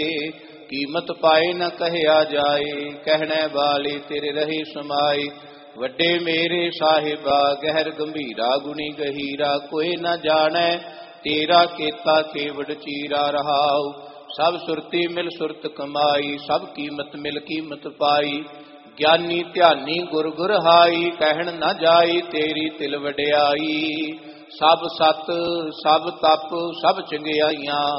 ਕੀਮਤ ਪਾਏ ਨ ਕਹਿਆ ਜਾਏ। ਕਹਿਣੇ ਵਾਲੇ ਤੇਰੇ ਰਹੇ ਸਮਾਏ। ਵੱਡੇ ਮੇਰੇ ਸਾਹਿਬਾ ਗਹਿਰ ਗੰਭੀਰਾ ਗੁਣੀ ਗਹੀਰਾ। ਕੋਈ ਨ ਜਾਣੈ ਤੇਰਾ ਕੀਤਾ ਕੇਵਡ ਚੀਰਾ। ਰਹਾਉ ਸਭ ਸੁਰਤੀ ਮਿਲ ਸੁਰਤ ਕਮਾਈ। ਸਭ ਕੀਮਤ ਮਿਲ ਕੀਮਤ ਪਾਈ। ਗਿਆਨੀ ਧਿਆਨੀ ਗੁਰ ਗੁਰ ਹਾਈ। ਕਹਿਣ ਨ ਜਾਈ ਤੇਰੀ ਤਿਲ ਵਡਿਆਈ। ਸਭ ਸਤ ਸਭ ਤਪ ਸਭ ਚੰਗਿਆਈਆਂ